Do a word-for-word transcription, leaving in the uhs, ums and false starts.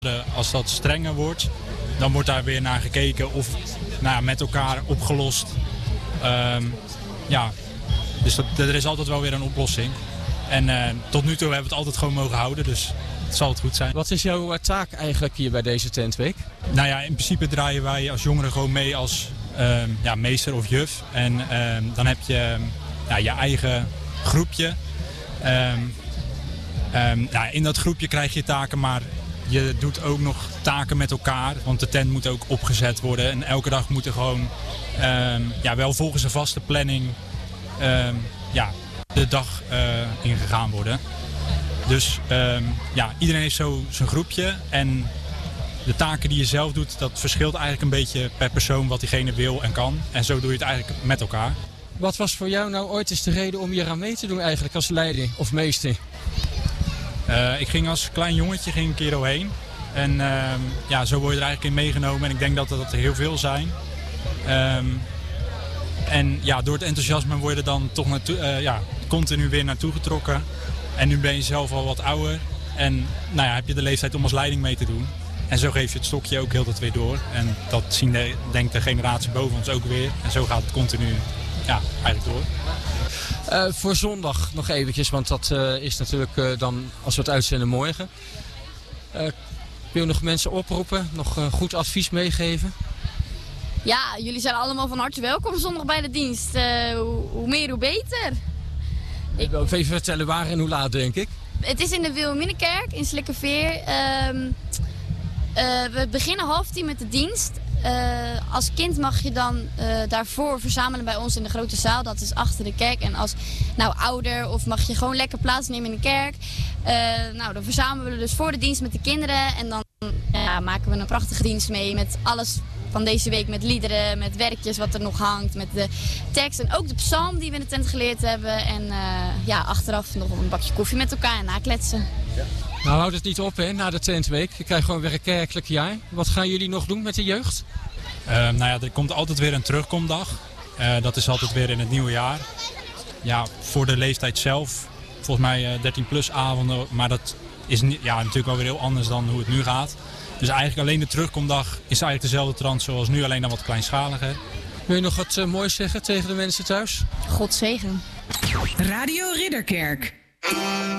Als dat strenger wordt, dan wordt daar weer naar gekeken of nou ja, met elkaar opgelost. Um, ja, dus dat, er is altijd wel weer een oplossing. En uh, tot nu toe hebben we het altijd gewoon mogen houden, dus het zal het goed zijn. Wat is jouw taak eigenlijk hier bij deze tentweek? Nou ja, in principe draaien wij als jongeren gewoon mee als um, ja, meester of juf. En um, dan heb je um, ja, je eigen groepje. Um, um, nou, in dat groepje krijg je taken, maar je doet ook nog taken met elkaar. Want de tent moet ook opgezet worden. En elke dag moet er gewoon um, ja, wel volgens een vaste planning um, ja, de dag uh, ingegaan worden. Dus um, ja, iedereen heeft zo zijn groepje. En de taken die je zelf doet, dat verschilt eigenlijk een beetje per persoon wat diegene wil en kan. En zo doe je het eigenlijk met elkaar. Wat was voor jou nou ooit eens de reden om hier aan mee te doen eigenlijk als leiding of meester? Uh, ik ging als klein jongetje ging een keer doorheen. En uh, ja, zo word je er eigenlijk in meegenomen. En ik denk dat dat er heel veel zijn. Um, en ja, door het enthousiasme word je er dan toch naartoe, uh, ja, continu weer naartoe getrokken. En nu ben je zelf al wat ouder. En nou ja, heb je de leeftijd om als leiding mee te doen. En zo geef je het stokje ook heel dat weer door. En dat zien de, denkt de generatie boven ons ook weer. En zo gaat het continu ja, eigenlijk door. Uh, voor zondag nog eventjes, want dat uh, is natuurlijk uh, dan als we het uitzenden morgen. Uh, wil je nog mensen oproepen, nog uh, goed advies meegeven? Ja, jullie zijn allemaal van harte welkom zondag bij de dienst. Uh, hoe, hoe meer, hoe beter. Ik wil even vertellen waar en hoe laat, denk ik. Het is in de Wilhelminakerk in Slikkerveer. Uh, uh, we beginnen half tien met de dienst. Uh, als kind mag je dan uh, daarvoor verzamelen bij ons in de grote zaal. Dat is achter de kerk. En als nou, ouder of mag je gewoon lekker plaatsnemen in de kerk. Uh, nou, dan verzamelen we dus voor de dienst met de kinderen. En dan ja, maken we een prachtige dienst mee met alles van deze week. Met liederen, met werkjes wat er nog hangt. Met de tekst en ook de psalm die we in de tent geleerd hebben. En uh, ja, achteraf nog een bakje koffie met elkaar en nakletsen. Ja. Nou houdt het niet op hè, na de tentweek. Je krijgt gewoon weer een kerkelijk jaar. Wat gaan jullie nog doen met de jeugd? Uh, nou ja, er komt altijd weer een terugkomdag. Uh, dat is altijd weer in het nieuwe jaar. Ja, voor de leeftijd zelf, volgens mij uh, dertien plus avonden. Maar dat is niet, ja, natuurlijk wel weer heel anders dan hoe het nu gaat. Dus eigenlijk alleen de terugkomdag is eigenlijk dezelfde trant zoals nu, alleen dan wat kleinschaliger. Wil je nog wat uh, moois zeggen tegen de mensen thuis? God zegen. Radio Ridderkerk.